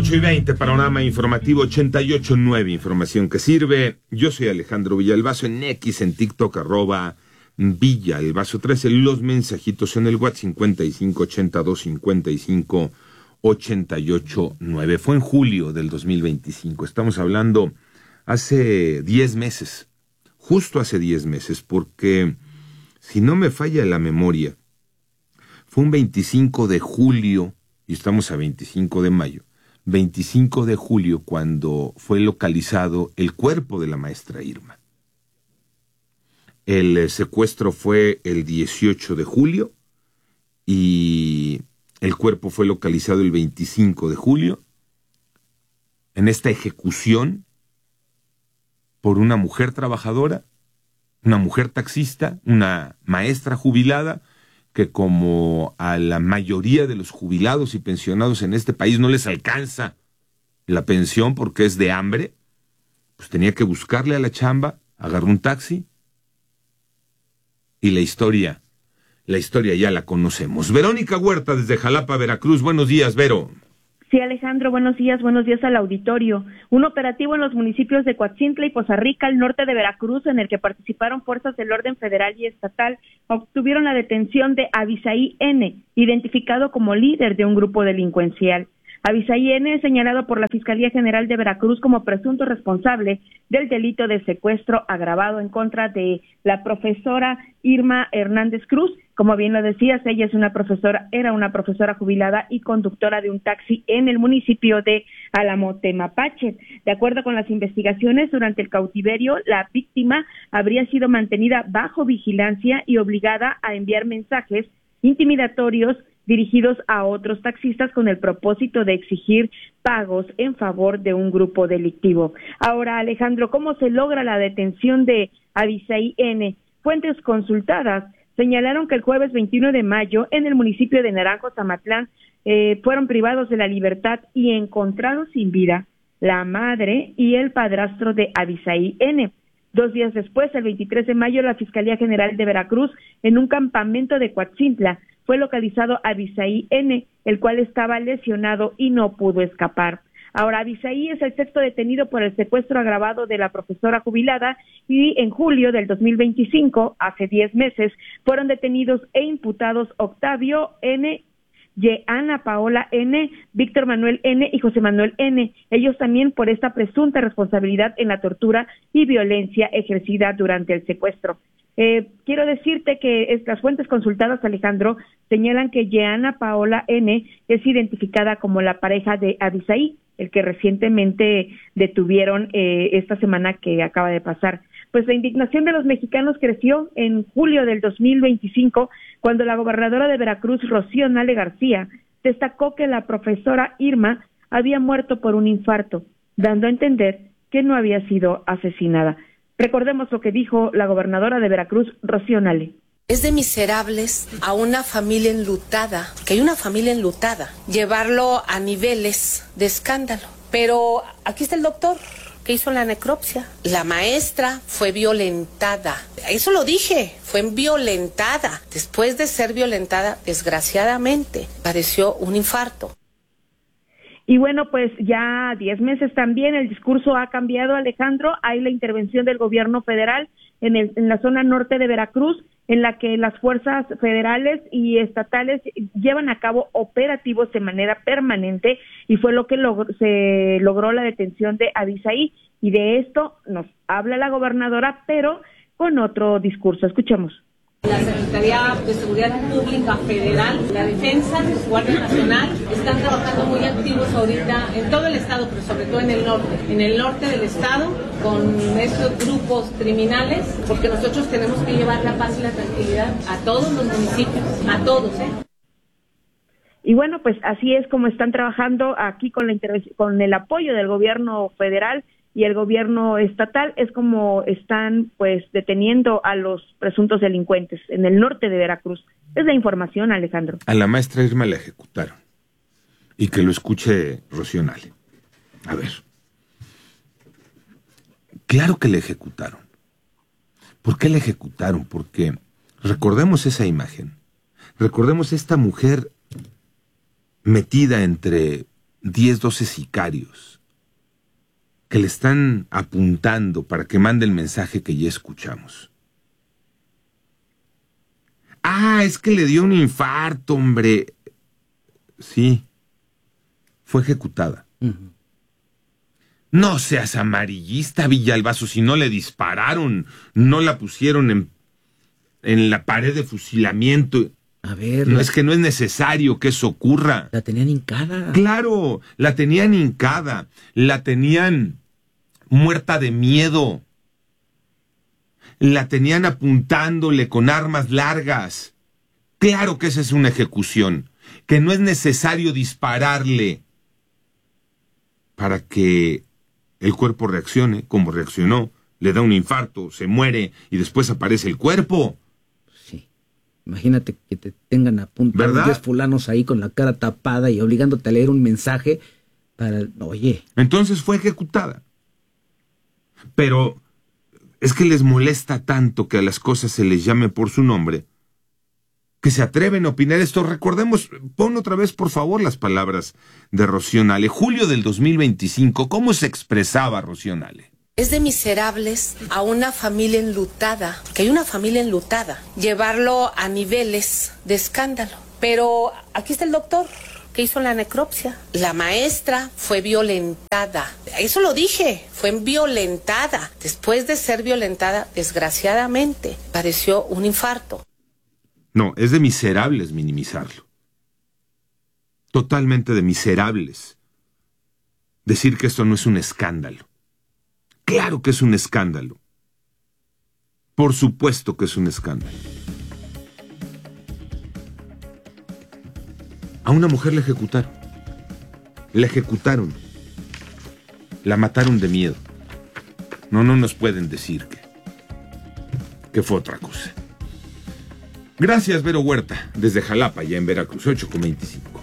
8:20, panorama informativo 88.9, información que sirve. Yo soy Alejandro Villalbazo, en X, en TikTok, @Villalbazo13. Los mensajitos en el WhatsApp 5582558889. Fue en julio del 2025. Estamos hablando hace 10 meses, justo hace 10 meses, porque si no me falla la memoria, fue un 25 de julio, y estamos a 25 de mayo, 25 de julio, cuando fue localizado el cuerpo de la maestra Irma. El secuestro fue el 18 de julio y el cuerpo fue localizado el 25 de julio en esta ejecución por una mujer trabajadora, una mujer taxista, una maestra jubilada, que como a la mayoría de los jubilados y pensionados en este país no les alcanza la pensión porque es de hambre, pues tenía que buscarle a la chamba, agarró un taxi y la historia ya la conocemos. Verónica Huerta desde Jalapa, Veracruz. Buenos días, Vero. Sí, Alejandro, buenos días al auditorio. Un operativo en los municipios de Coatzintla y Poza Rica, al norte de Veracruz, en el que participaron fuerzas del orden federal y estatal, obtuvieron la detención de Abisaí N., identificado como líder de un grupo delincuencial. Abisaí N. es señalado por la Fiscalía General de Veracruz como presunto responsable del delito de secuestro agravado en contra de la profesora Irma Hernández Cruz. Como bien lo decías, ella era una profesora jubilada y conductora de un taxi en el municipio de Álamo, Temapache. De acuerdo con las investigaciones, durante el cautiverio, la víctima habría sido mantenida bajo vigilancia y obligada a enviar mensajes intimidatorios dirigidos a otros taxistas con el propósito de exigir pagos en favor de un grupo delictivo. Ahora, Alejandro, ¿cómo se logra la detención de Abisaí N.? Fuentes consultadas señalaron que el jueves 21 de mayo en el municipio de Naranjo, Tamatlán, fueron privados de la libertad y encontrados sin vida la madre y el padrastro de Abisaí N. 2 días después, el 23 de mayo, la Fiscalía General de Veracruz, en un campamento de Coatzintla, fue localizado Abisaí N., el cual estaba lesionado y no pudo escapar. Ahora, Abisaí es el sexto detenido por el secuestro agravado de la profesora jubilada y en julio del 2025, hace 10 meses, fueron detenidos e imputados Octavio N., Ana Paola N., Víctor Manuel N. y José Manuel N., ellos también por esta presunta responsabilidad en la tortura y violencia ejercida durante el secuestro. Quiero decirte que las fuentes consultadas, Alejandro, señalan que Ana Paola N. es identificada como la pareja de Abisaí, el que recientemente detuvieron esta semana que acaba de pasar. Pues la indignación de los mexicanos creció en julio del 2025, cuando la gobernadora de Veracruz, Rocío Nale García, destacó que la profesora Irma había muerto por un infarto, dando a entender que no había sido asesinada. Recordemos lo que dijo la gobernadora de Veracruz, Rocío Nale. Es de miserables a una familia enlutada, que hay una familia enlutada, llevarlo a niveles de escándalo. Pero aquí está el doctor que hizo la necropsia. La maestra fue violentada. Eso lo dije, fue violentada. Después de ser violentada, desgraciadamente, padeció un infarto. Y bueno, pues ya 10 meses también el discurso ha cambiado, Alejandro. Hay la intervención del gobierno federal en la zona norte de Veracruz, en la que las fuerzas federales y estatales llevan a cabo operativos de manera permanente, y fue lo que se logró la detención de Abisaí. Y de esto nos habla la gobernadora, pero con otro discurso. Escuchemos. La Secretaría de Seguridad Pública Federal, la Defensa, Guardia Nacional, están trabajando muy activos ahorita en todo el estado, pero sobre todo en el norte del estado, con estos grupos criminales, porque nosotros tenemos que llevar la paz y la tranquilidad a todos los municipios, a todos, Y bueno, pues así es como están trabajando aquí con el apoyo del gobierno federal y el gobierno estatal, es como están pues deteniendo a los presuntos delincuentes en el norte de Veracruz. Es la información, Alejandro. A la maestra Irma la ejecutaron. Y que lo escuche Rocío Nale. A ver. Claro que la ejecutaron. ¿Por qué la ejecutaron? Porque recordemos esa imagen. Recordemos esta mujer metida entre 10, 12 sicarios que le están apuntando para que mande el mensaje que ya escuchamos. Ah, es que le dio un infarto, hombre. Sí, fue ejecutada. Uh-huh. No seas amarillista, Villalbazo, si no le dispararon, no la pusieron en la pared de fusilamiento. A ver... No, es que no es necesario que eso ocurra. La tenían hincada. Claro, la tenían hincada, la tenían muerta de miedo. La tenían apuntándole con armas largas. Claro que esa es una ejecución, que no es necesario dispararle para que el cuerpo reaccione como reaccionó, le da un infarto, se muere y después aparece el cuerpo. Sí, imagínate que te tengan apuntados 10 fulanos ahí con la cara tapada y obligándote a leer un mensaje para... Oye. Entonces fue ejecutada. Pero es que les molesta tanto que a las cosas se les llame por su nombre, que se atreven a opinar esto. Recordemos, pon otra vez por favor las palabras de Rocío Nale. Julio del 2025, ¿cómo se expresaba Rocío Nale? Es de miserables a una familia enlutada, que hay una familia enlutada, llevarlo a niveles de escándalo. Pero aquí está el doctor que hizo la necropsia. La maestra fue violentada. Eso lo dije, fue violentada. Después de ser violentada, desgraciadamente, padeció un infarto. No, es de miserables minimizarlo. Totalmente de miserables. Decir que esto no es un escándalo. Claro que es un escándalo. Por supuesto que es un escándalo. A una mujer la ejecutaron. La ejecutaron. La mataron de miedo. No nos pueden decir que fue otra cosa. Gracias, Vero Huerta, desde Jalapa, ya en Veracruz, 8:25.